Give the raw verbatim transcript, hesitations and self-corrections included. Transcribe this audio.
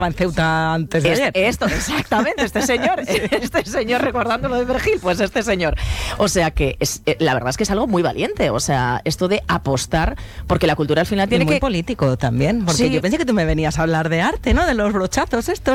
en Ceuta antes de Este, ayer. esto, exactamente, este señor, este señor recordando lo de Vergil, pues este señor. O sea que es, eh, la verdad es que es algo muy valiente, o sea, esto de apostar, porque la cultura al final tiene y muy que... político también, porque Sí. yo pensé que tú me venías a hablar de arte, ¿no? De los brochazos estos.